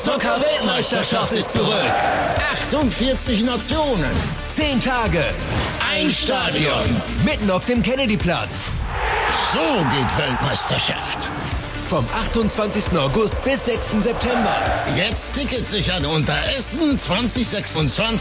Zucker-Weltmeisterschaft ist zurück. 48 Nationen. 10 Tage. Ein Stadion. Mitten auf dem Kennedyplatz. So geht Weltmeisterschaft. Vom 28. August bis 6. September. Jetzt Tickets sichern unter essen2026.de.